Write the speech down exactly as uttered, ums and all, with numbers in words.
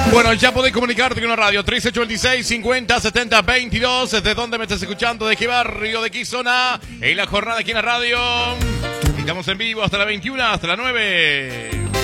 Bueno, ya podés comunicarte con la radio trece ocho veintiséis cincuenta setenta veintidós. ¿Desde dónde me estás escuchando? ¿De qué barrio? ¿De qué zona? En la jornada aquí en la radio. Estamos en vivo hasta las veintiuna, hasta las nueve.